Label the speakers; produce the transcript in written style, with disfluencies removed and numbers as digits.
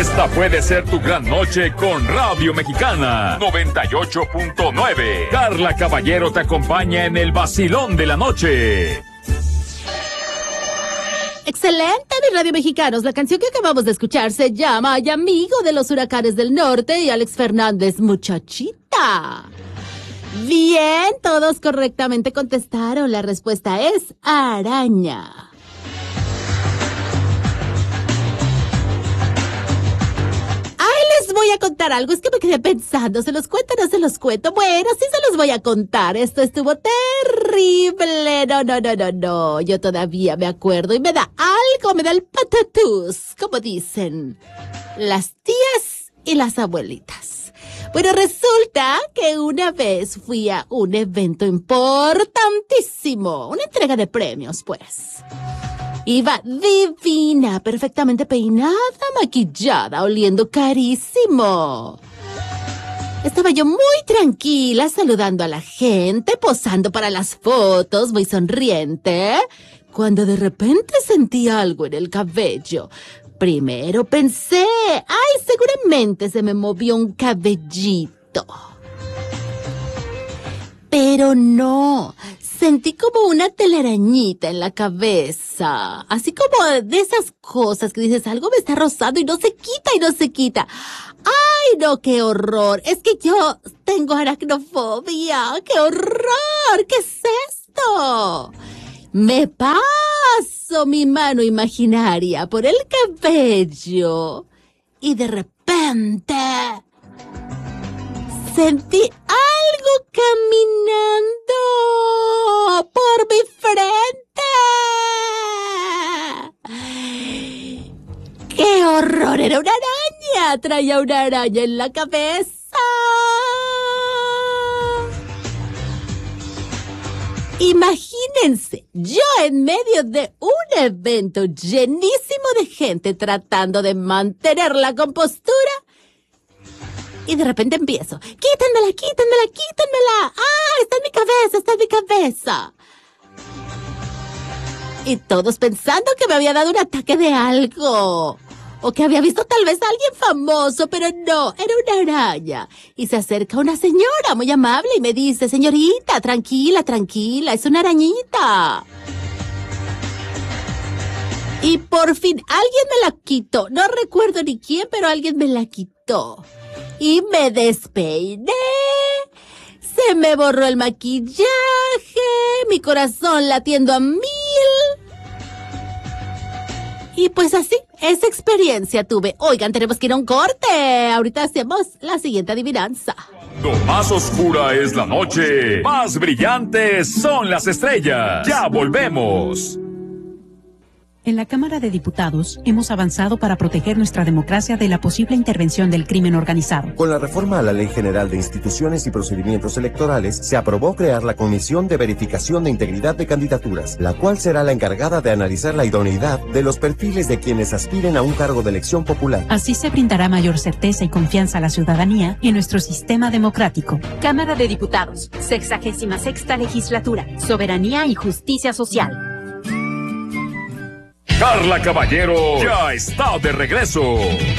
Speaker 1: Esta puede ser tu gran noche con Radio Mexicana 98.9. Carla Caballero te acompaña en el vacilón de la noche.
Speaker 2: Excelente, mi Radio Mexicanos. La canción que acabamos de escuchar se llama Ay Amigo de los Huracanes del Norte y Alex Fernández, Muchachita. Bien, todos correctamente contestaron. La respuesta es araña. Les voy a contar algo, es que me quedé pensando, ¿se los cuento o no se los cuento? Bueno, sí se los voy a contar, esto estuvo terrible, no, yo todavía me acuerdo y me da algo, me da el patatús, como dicen las tías y las abuelitas. Bueno, resulta que una vez fui a un evento importantísimo, una entrega de premios, pues. Iba divina, perfectamente peinada, maquillada, oliendo carísimo. Estaba yo muy tranquila, saludando a la gente, posando para las fotos, muy sonriente, cuando de repente sentí algo en el cabello. Primero pensé, ay, seguramente se me movió un cabellito. Pero no, sentí como una telarañita en la cabeza, así como de esas cosas que dices, algo me está rozando y no se quita. ¡Ay, no, qué horror! Es que yo tengo aracnofobia. ¡Qué horror! ¿Qué es esto? Me paso mi mano imaginaria por el cabello y de repente sentí algo caminando por mi frente. ¡Qué horror! Era una araña. Traía una araña en la cabeza. Imagínense, yo en medio de un evento llenísimo de gente tratando de mantener la compostura. Y de repente empiezo, quítenmela. ¡Ah, está en mi cabeza! Y todos pensando que me había dado un ataque de algo. O que había visto tal vez a alguien famoso, pero no, era una araña. Y se acerca una señora muy amable y me dice, señorita, tranquila, es una arañita. Y por fin alguien me la quitó. No recuerdo ni quién, pero alguien me la quitó. Y me despeiné, se me borró el maquillaje, mi corazón latiendo a 1000. Y pues así, esa experiencia tuve. Oigan, tenemos que ir a un corte. Ahorita hacemos la siguiente adivinanza.
Speaker 1: Cuando más oscura es la noche, más brillantes son las estrellas. Ya volvemos.
Speaker 3: En la Cámara de Diputados hemos avanzado para proteger nuestra democracia de la posible intervención del crimen organizado.
Speaker 4: Con la reforma a la Ley General de Instituciones y Procedimientos Electorales, se aprobó crear la Comisión de Verificación de Integridad de Candidaturas, la cual será la encargada de analizar la idoneidad de los perfiles de quienes aspiren a un cargo de elección popular.
Speaker 3: Así se brindará mayor certeza y confianza a la ciudadanía y en nuestro sistema democrático.
Speaker 5: Cámara de Diputados, 66ª Legislatura, Soberanía y Justicia Social.
Speaker 1: Carla Caballero ya está de regreso.